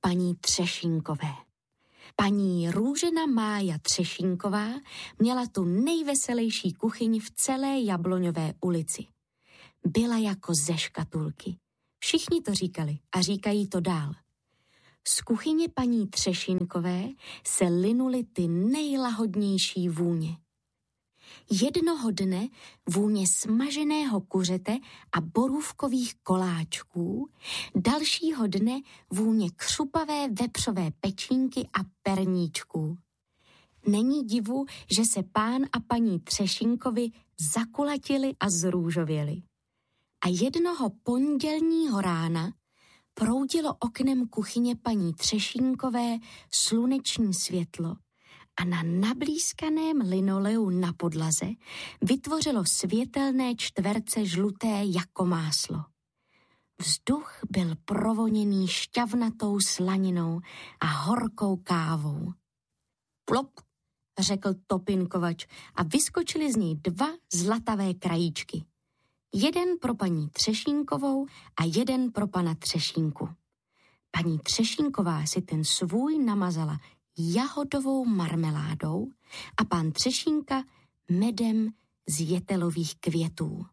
paní Třešínkové. Paní Růžena Mája Třešínková měla tu nejveselější kuchyň v celé Jabloňové ulici. Byla jako ze škatulky. Všichni to říkali a říkají to dál. Z kuchyně paní Třešínkové se linuly ty nejlahodnější vůně. Jednoho dne vůně smaženého kuřete a borůvkových koláčků, dalšího dne vůně křupavé vepřové pečínky a perníčků. Není divu, že se pán a paní Třešínkovi zakulatili a zrůžověli. A jednoho pondělního rána proudilo oknem kuchyně paní Třešínkové sluneční světlo a na nablízkaném linoleu na podlaze vytvořilo světelné čtverce žluté jako máslo. Vzduch byl provoněný šťavnatou slaninou a horkou kávou. Plop, řekl topinkovač a vyskočily z něj 2 zlatavé krajíčky. Jeden pro paní Třešínkovou a jeden pro pana Třešínku. Paní Třešínková si ten svůj namazala jahodovou marmeládou a pan Třešínka medem z jetelových květů.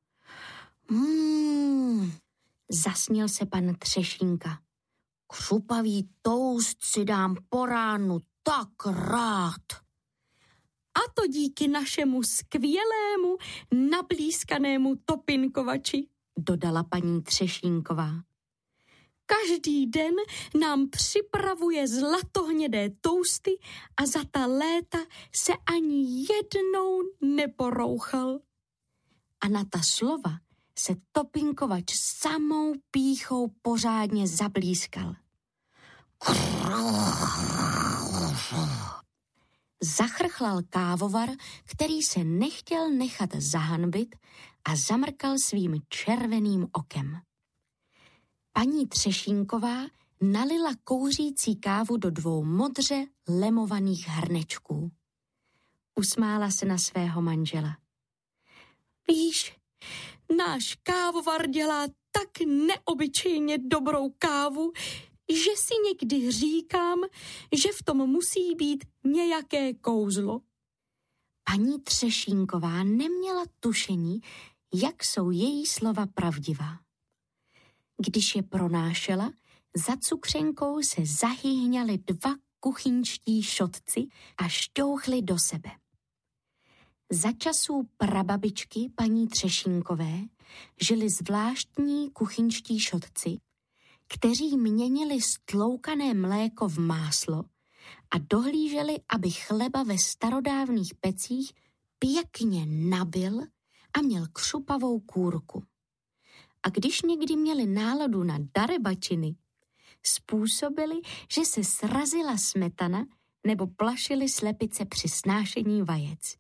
Zasněl se pan Třešínka. Křupavý toust si dám po ránu tak rád. A to díky našemu skvělému, nablízkanému topinkovači, dodala paní Třešínková. Každý den nám připravuje zlatohnědé tousty a za ta léta se ani jednou neporouchal. A na ta slova se topinkovač samou pýchou pořádně zablízkal. Zachrchlal kávovar, který se nechtěl nechat zahanbit a zamrkal svým červeným okem. Paní Třešínková nalila kouřící kávu do 2 modře lemovaných hrnečků. Usmála se na svého manžela. Víš, náš kávovar dělá tak neobyčejně dobrou kávu, že si někdy říkám, že v tom musí být nějaké kouzlo. Paní Třešínková neměla tušení, jak jsou její slova pravdivá. Když je pronášela, za cukřenkou se zahýhňali 2 kuchyňští šotci a šťouchli do sebe. Za časů prababičky paní Třešínkové žili zvláštní kuchyňští šotci, kteří měnili stloukané mléko v máslo a dohlíželi, aby chleba ve starodávných pecích pěkně nabil a měl křupavou kůrku. A když někdy měli náladu na darebačiny, způsobili, že se srazila smetana nebo plašili slepice při snášení vajec.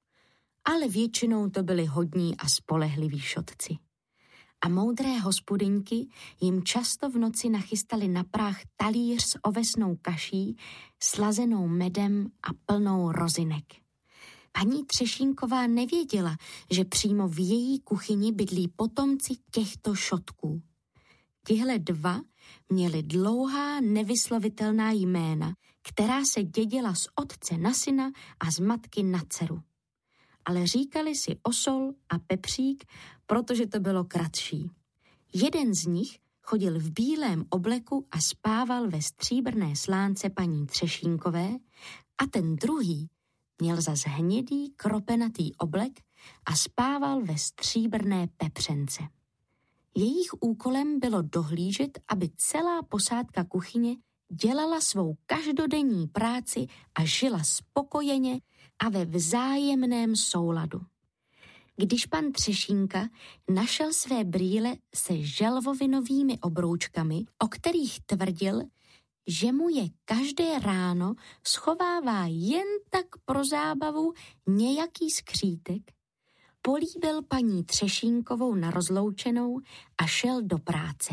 Ale většinou to byli hodní a spolehliví šotci. A moudré hospodyňky jim často v noci nachystali na práh talíř s ovesnou kaší, slazenou medem a plnou rozinek. Paní Třešínková nevěděla, že přímo v její kuchyni bydlí potomci těchto šotků. Tihle 2 měli dlouhá, nevyslovitelná jména, která se dědila z otce na syna a z matky na dceru. Ale říkali si Osol a Pepřík, protože to bylo kratší. Jeden z nich chodil v bílém obleku a spával ve stříbrné slánce paní Třešínkové a ten druhý měl zas hnědý, kropenatý oblek a spával ve stříbrné pepřence. Jejich úkolem bylo dohlížet, aby celá posádka kuchyně dělala svou každodenní práci a žila spokojeně a ve vzájemném souladu. Když pan Třešínka našel své brýle se želvovinovými obroučkami, o kterých tvrdil, že mu je každé ráno schovává jen tak pro zábavu nějaký skřítek, políbil paní Třešínkovou na rozloučenou a šel do práce.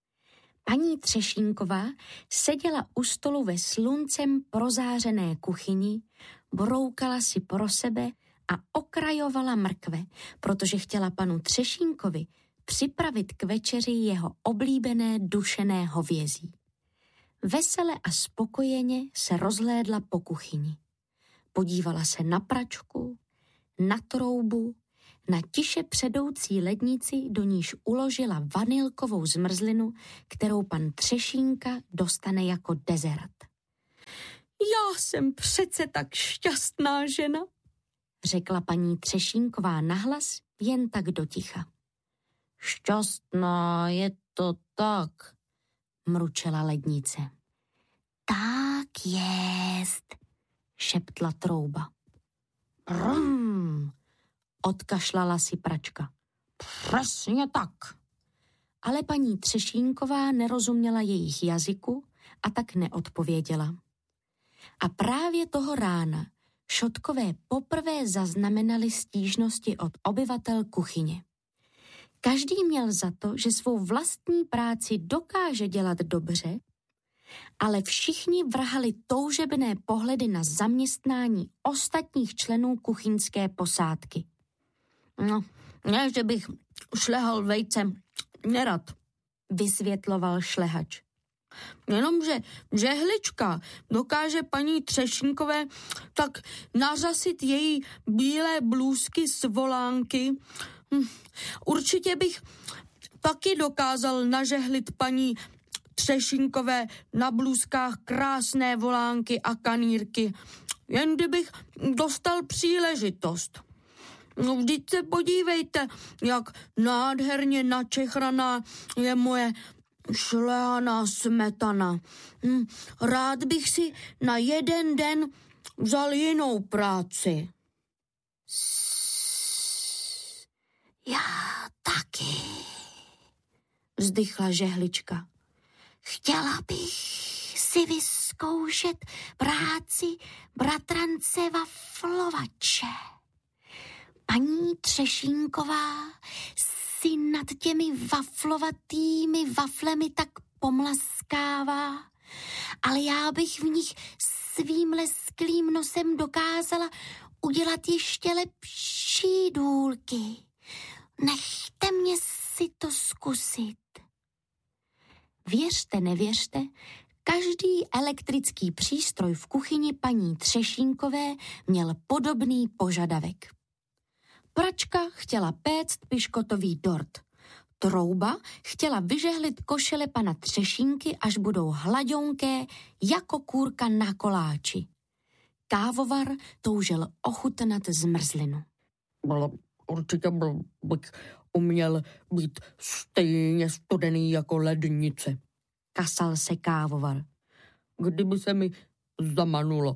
Paní Třešínková seděla u stolu ve sluncem prozářené kuchyni, broukala si pro sebe a okrajovala mrkve, protože chtěla panu Třešínkovi připravit k večeři jeho oblíbené dušené hovězí. Vesele a spokojeně se rozhlédla po kuchyni. Podívala se na pračku, na troubu, na tiše předoucí lednici, do níž uložila vanilkovou zmrzlinu, kterou pan Třešínka dostane jako dezert. Já jsem přece tak šťastná žena, řekla paní Třešínková nahlas, jen tak do ticha. Šťastná je to tak, mručela lednice. Tak jest, šeptla trouba. Odkašlala si pračka. Přesně tak. Ale paní Třešínková nerozuměla jejich jazyku a tak neodpověděla. A právě toho rána Šotkové poprvé zaznamenali stížnosti od obyvatel kuchyně. Každý měl za to, že svou vlastní práci dokáže dělat dobře, ale všichni vrhali toužebné pohledy na zaměstnání ostatních členů kuchyňské posádky. No, ne, že bych šlehal vejce, nerad, vysvětloval šlehač. Jenomže žehlička dokáže paní Třešínkové tak nařasit její bílé blůzky z volánky. Určitě bych taky dokázal nažehlit paní Třešínkové na blůzkách krásné volánky a kanírky, jen kdybych dostal příležitost. No vždyť se podívejte, jak nádherně načechraná je moje šlehaná smetana. Rád bych si na jeden den vzal jinou práci. Já taky, vzdychla žehlička. Chtěla bych si vyzkoušet práci bratrance waflovače. Paní Třešínková si nad těmi waflovatými waflemi tak pomlaskává, ale já bych v nich svým lesklým nosem dokázala udělat ještě lepší důlky. Nechte mě si to zkusit. Věřte, nevěřte, každý elektrický přístroj v kuchyni paní Třešínkové měl podobný požadavek. Pračka chtěla péct piškotový dort. Trouba chtěla vyžehlit košile pana Třešínky, až budou hladionké jako kůrka na koláči. Kávovar toužil ochutnat zmrzlinu. Určitě bych uměl být stejně studený jako lednice, kasal se kávovar. Kdyby se mi zamanulo.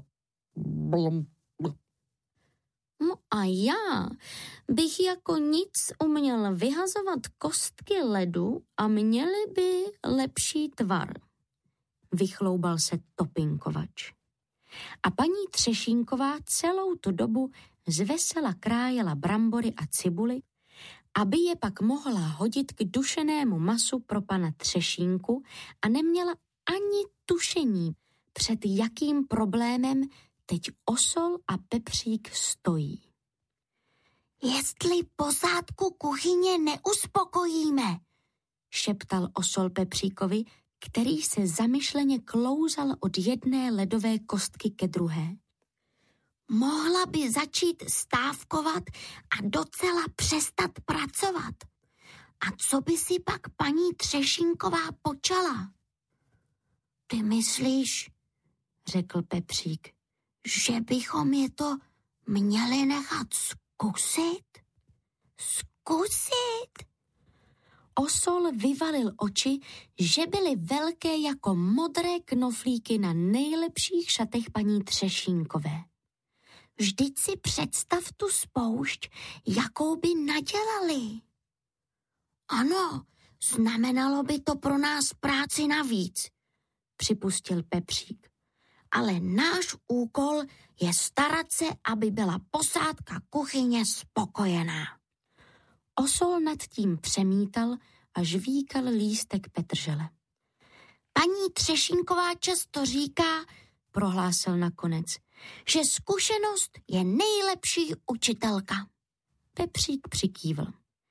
No a já bych jako nic uměl vyhazovat kostky ledu a měly by lepší tvar, vychloubal se topinkovač. A paní Třešínková celou tu dobu zvesela krájela brambory a cibuly, aby je pak mohla hodit k dušenému masu pro pana Třešínku a neměla ani tušení, před jakým problémem teď Osol a Pepřík stojí. Jestli posádku kuchyně neuspokojíme, šeptal Osol Pepříkovi, který se zamyšleně klouzal od jedné ledové kostky ke druhé. Mohla by začít stávkovat a docela přestat pracovat. A co by si pak paní Třešínková počala? Ty myslíš, řekl Pepřík, že bychom je to měli nechat zkusit? Zkusit? Osol vyvalil oči, že byly velké jako modré knoflíky na nejlepších šatech paní Třešínkové. Vždyť si představ tu spoušť, jakou by nadělali. Ano, znamenalo by to pro nás práci navíc, připustil Pepřík. Ale náš úkol je starat se, aby byla posádka kuchyně spokojená. Osol nad tím přemítal a žvíkal lístek petržele. Paní Třešínková často říká, prohlásil nakonec, že zkušenost je nejlepší učitelka. Pepřík přikývl.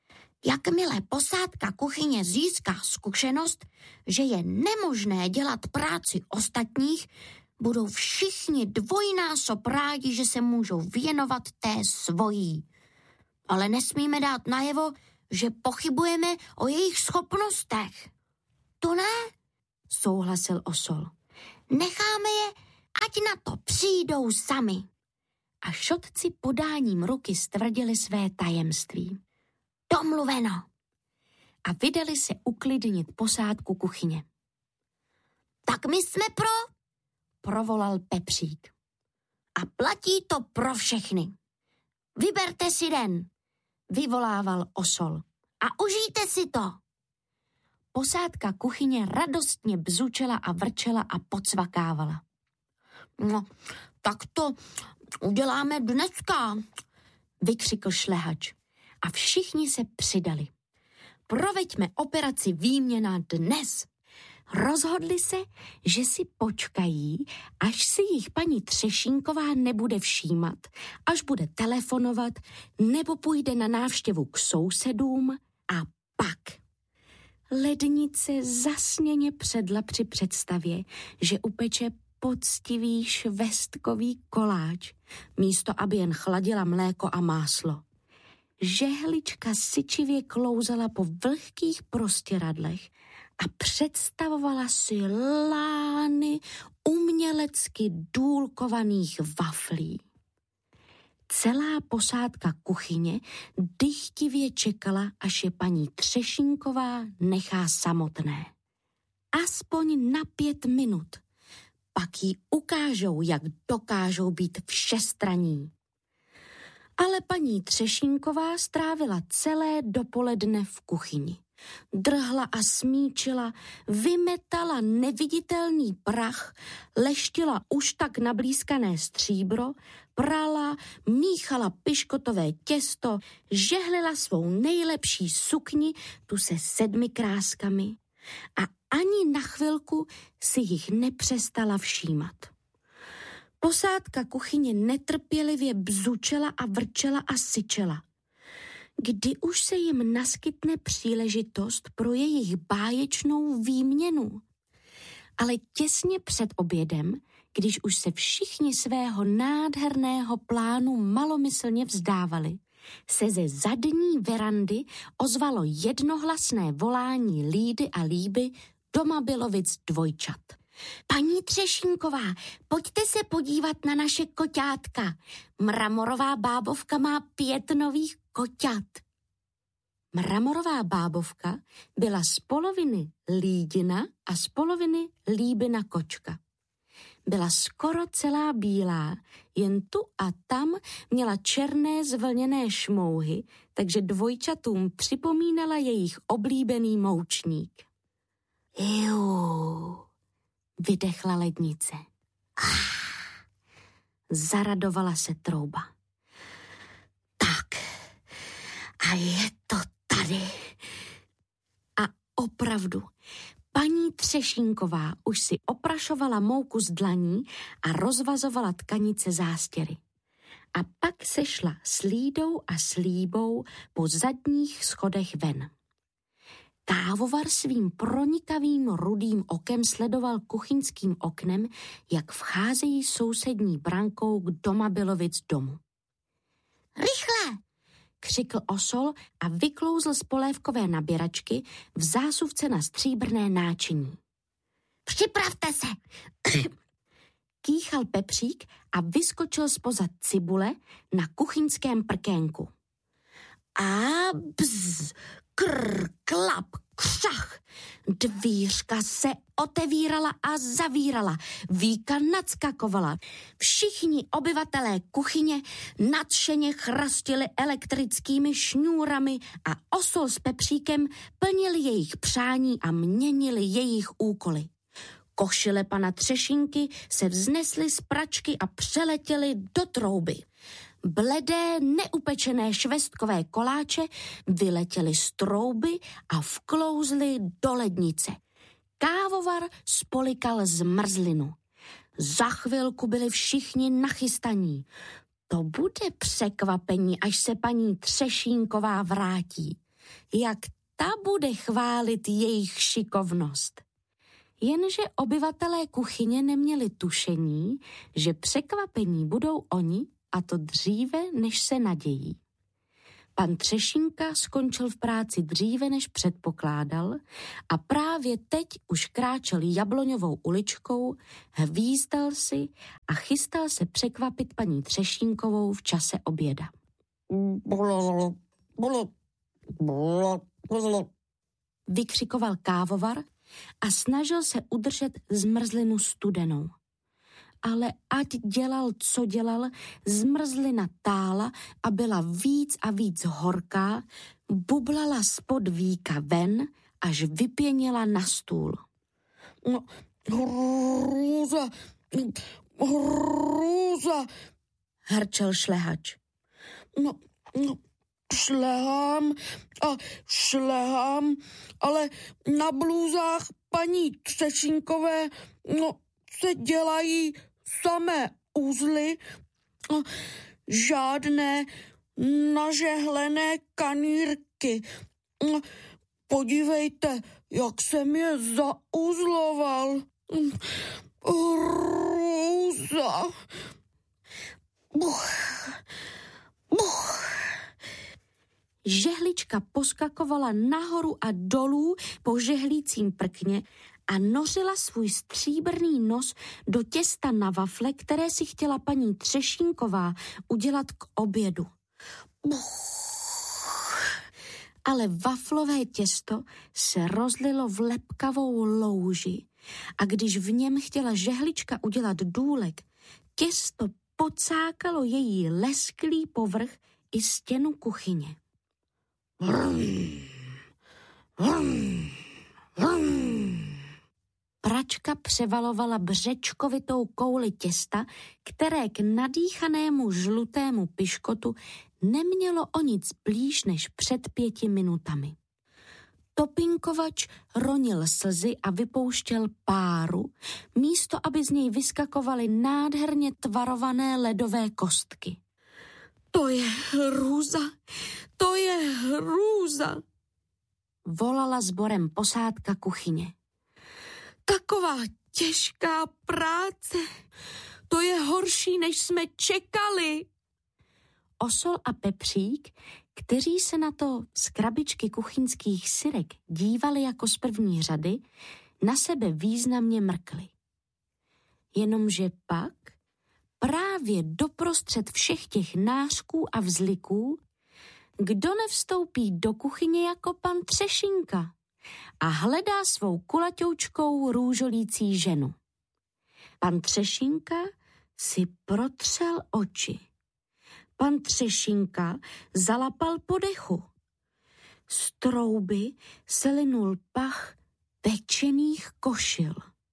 Jakmile posádka kuchyně získá zkušenost, že je nemožné dělat práci ostatních, budou všichni dvojnásob rádi, že se můžou věnovat té svojí. Ale nesmíme dát najevo, že pochybujeme o jejich schopnostech. To ne, souhlasil osol. Necháme je, ať na to přijdou sami. A šotci podáním ruky stvrdili své tajemství. Domluveno. A vydali se uklidnit posádku kuchyně. Tak my jsme provolal Pepřík. A platí to pro všechny. Vyberte si den, vyvolával osol. A užijte si to. Posádka kuchyně radostně bzučela a vrčela a pocvakávala. No, tak to uděláme dneska, vykřikl šlehač. A všichni se přidali. Proveďme operaci výměna dnes. Rozhodli se, že si počkají, až si jich paní Třešínková nebude všímat, až bude telefonovat nebo půjde na návštěvu k sousedům a pak. Lednice zasněně předla při představě, že upeče poctivý švestkový koláč, místo aby jen chladila mléko a máslo. Žehlička syčivě klouzala po vlhkých prostěradlech a představovala si lány umělecky důlkovaných waflí. Celá posádka kuchyně dychtivě čekala, až je paní Třešínková nechá samotné. Aspoň na 5 minut. Pak jí ukážou, jak dokážou být všestranní. Ale paní Třešínková strávila celé dopoledne v kuchyni. Drhla a smíčila, vymetala neviditelný prach, leštila už tak nablízkané stříbro, prala, míchala piškotové těsto, žehlila svou nejlepší sukni, tu se 7 kráskami, a ani na chvilku si jich nepřestala všímat. Posádka kuchyně netrpělivě bzučela a vrčela a syčela. Kdy už se jim naskytne příležitost pro jejich báječnou výměnu? Ale těsně před obědem, když už se všichni svého nádherného plánu malomyslně vzdávali, se ze zadní verandy ozvalo jednohlasné volání Lídy a Líby Domabilovic dvojčat. Paní Třešínková, pojďte se podívat na naše koťátka. Mramorová bábovka má 5 nových koťat. Mramorová bábovka byla z poloviny Lídina a z poloviny Líbina kočka. Byla skoro celá bílá, jen tu a tam měla černé zvlněné šmouhy, takže dvojčatům připomínala jejich oblíbený moučník. Jú, vydechla lednice. Zaradovala se trouba. Tak, a je to tady. A opravdu, paní Třešínková už si oprašovala mouku z dlaní a rozvazovala tkanice zástěry. A pak se šla s Lídou a s Líbou po zadních schodech ven. Kávovar svým pronikavým rudým okem sledoval kuchyňským oknem, jak vcházejí sousední brankou k Domabilovic domu. Rychle! Křikl osol a vyklouzl z polévkové naběračky v zásuvce na stříbrné náčiní. Připravte se! Kýchal Pepřík a vyskočil zpoza cibule na kuchyňském prkénku. A bzz, krr, klap, křach. Dvířka se otevírala a zavírala, víka nadskakovala. Všichni obyvatelé kuchyně nadšeně chrastili elektrickými šňůrami a osol s Pepříkem plnili jejich přání a měnili jejich úkoly. Košile pana Třešínky se vznesly z pračky a přeletěly do trouby. Bledé, neupečené švestkové koláče vyletěly z trouby a vklouzly do lednice. Kávovar spolikal zmrzlinu. Za chvilku byli všichni nachystaní. To bude překvapení, až se paní Třešínková vrátí. jak ta bude chválit jejich šikovnost. Jenže obyvatelé kuchyně neměli tušení, že překvapení budou oni, a to dříve, než se nadějí. Pan Třešínka skončil v práci dříve, než předpokládal, a právě teď už kráčel Jabloňovou uličkou, hvízdal si a chystal se překvapit paní Třešínkovou v čase oběda. Vykřikoval kávovar a snažil se udržet zmrzlinu studenou. Ale ať dělal, co dělal, zmrzlina tála a byla víc a víc horká, bublala spod víka ven, až vypěnila na stůl. Hrůza, hrčel šlehač. Šlehám, ale na blůzách paní Třešínkové, se dělají samé uzly, žádné nažehlené kanírky. Podívejte, jak jsem je zauzloval. Hrůza. Buch. Žehlička poskakovala nahoru a dolů po žehlícím prkně a nořila svůj stříbrný nos do těsta na wafle, které si chtěla paní Třešínková udělat k obědu. Ale waflové těsto se rozlilo v lepkavou louži a když v něm chtěla žehlička udělat důlek, těsto pocákalo její lesklý povrch i stěnu kuchyně. Pračka převalovala břečkovitou kouli těsta, které k nadýchanému žlutému piškotu nemělo o nic blíž než před 5 minutami. Topinkovač ronil slzy a vypouštěl páru, místo aby z něj vyskakovaly nádherně tvarované ledové kostky. To je hrůza, to je hrůza, volala sborem posádka kuchyně. Taková těžká práce, to je horší, než jsme čekali. Osol a Pepřík, kteří se na to z krabičky kuchyňských syrek dívali jako z první řady, na sebe významně mrkli. Jenomže pak, právě doprostřed všech těch nářků a vzliků, kdo nevstoupí do kuchyně jako pan Třešínka a hledá svou kulaťoučkou růžolící ženu. Pan Třešínka si protřel oči. Pan Třešínka zalapal po dechu. Z trouby se linul pach pečených košil.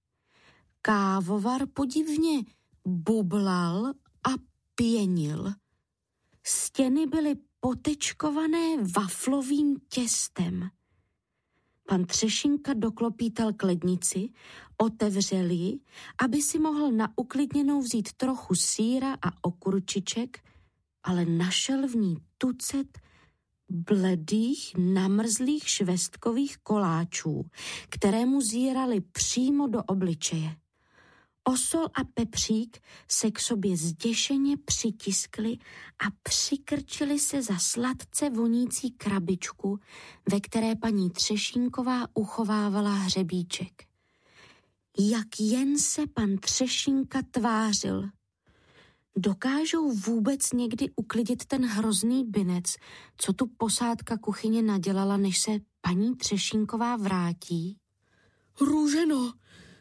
Kávovar podivně bublal a pěnil. Stěny byly potečkované waflovým těstem. Pan Třešínka doklopítal k lednici, otevřel ji, aby si mohl na uklidněnou vzít trochu sýra a okurčiček, ale našel v ní tucet bledých, namrzlých švestkových koláčů, které mu zírali přímo do obličeje. Osol a Pepřík se k sobě zděšeně přitiskli a přikrčili se za sladce vonící krabičku, ve které paní Třešínková uchovávala hřebíček. Jak jen se pan Třešínka tvářil. Dokážou vůbec někdy uklidit ten hrozný binec, co tu posádka kuchyně nadělala, než se paní Třešínková vrátí? Růženo,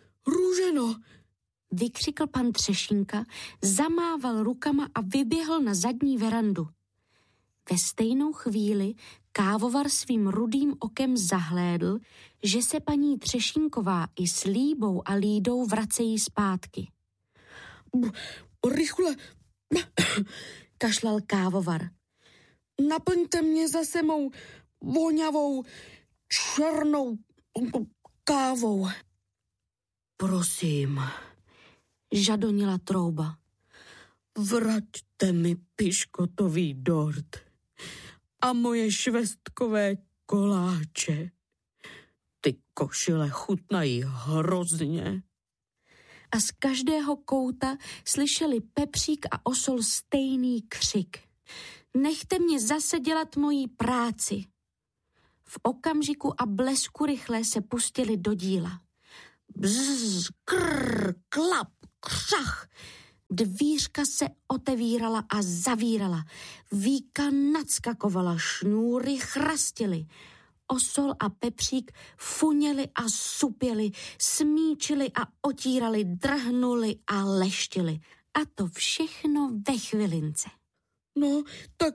vykřikl pan Třešínka, zamával rukama a vyběhl na zadní verandu. Ve stejnou chvíli kávovar svým rudým okem zahlédl, že se paní Třešínková i s Líbou a Lídou vracejí zpátky. Rychle, kašlal kávovar. Naplňte mě zase mou voňavou černou kávou. Prosím, žadonila trouba. Vraťte mi piškotový dort a moje švestkové koláče. Ty košile chutnají hrozně. A z každého kouta slyšeli Pepřík a Osol stejný křik. Nechte mě zase dělat moji práci. V okamžiku a blesku rychle se pustili do díla. Bzz, krr, klap, křach. Dvířka se otevírala a zavírala. Víka nadskakovala, šňůry chrastily. Osol a Pepřík funěli a supěli, smíčili a otírali, drhnuli a leštili. A to všechno ve chvilince. No, tak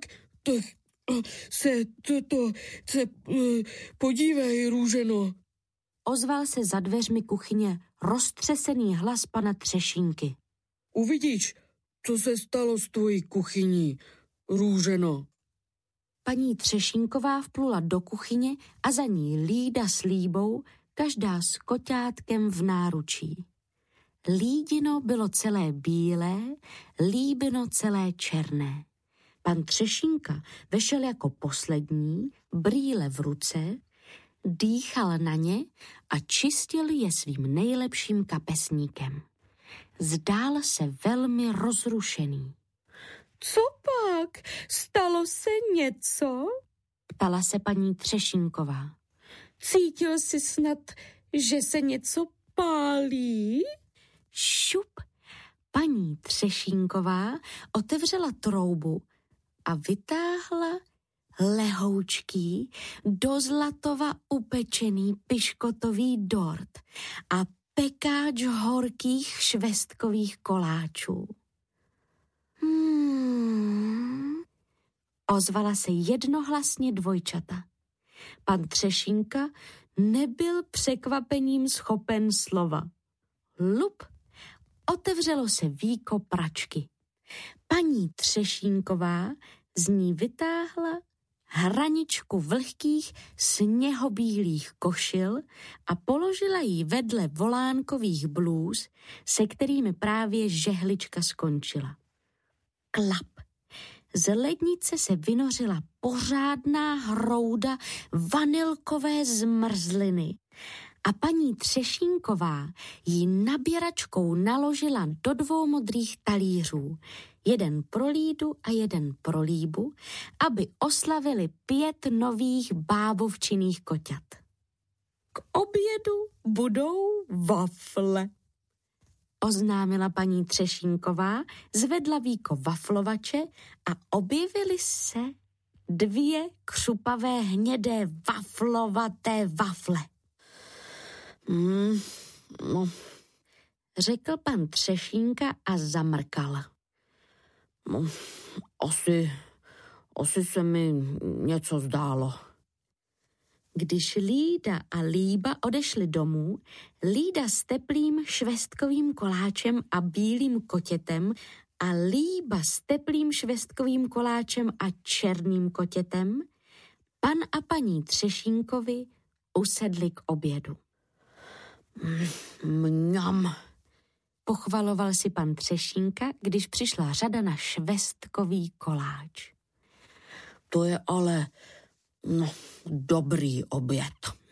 podívej, Růženo. Ozval se za dveřmi kuchyně roztřesený hlas pana Třešínky. Uvidíš, co se stalo s tvojí kuchyní, Růženo. Paní Třešínková vplula do kuchyně a za ní Lída s Líbou, každá s koťátkem v náručí. Lídino bylo celé bílé, Líbino celé černé. Pan Třešínka vešel jako poslední, brýle v ruce, dýchal na ně a čistil je svým nejlepším kapesníkem. Zdál se velmi rozrušený. Co pak? Stalo se něco? Ptala se paní Třešínková. Cítil jsi snad, že se něco pálí? Šup! Paní Třešínková otevřela troubu a vytáhla lehoučký, do zlatova upečený piškotový dort a pekáč horkých švestkových koláčů. Ozvala se jednohlasně dvojčata. Pan Třešínka nebyl překvapením schopen slova. Lup! Otevřelo se víko pračky. Paní Třešínková z ní vytáhla hraničku vlhkých sněhobílých košil a položila ji vedle volánkových blůz, se kterými právě žehlička skončila. Klap! Z lednice se vynořila pořádná hrouda vanilkové zmrzliny a paní Třešínková ji naběračkou naložila do 2 modrých talířů, jeden pro Lídu a jeden pro Líbu, aby oslavili 5 nových bábovčinných koťat. K obědu budou wafle, oznámila paní Třešínková, zvedla víko waflovače a objevily se 2 křupavé hnědé waflovaté wafle. No, řekl pan Třešínka a zamrkal. no, asi se mi něco zdálo. Když Lída a Líba odešli domů, Lída s teplým švestkovým koláčem a bílým kotětem a Líba s teplým švestkovým koláčem a černým kotětem, pan a paní Třešínkovi usedli k obědu. Mňam, pochvaloval si pan Třešínka, když přišla řada na švestkový koláč. To je ale dobrý oběd.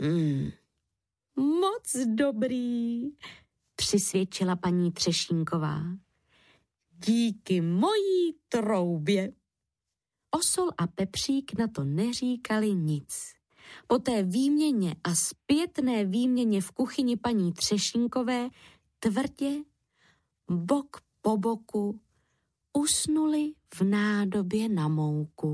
Moc dobrý, přisvědčila paní Třešínková. Díky mojí troubě. Osol a Pepřík na to neříkali nic. Po té výměně a zpětné výměně v kuchyni paní Třešínkové tvrdě, bok po boku, usnuli v nádobě na mouku.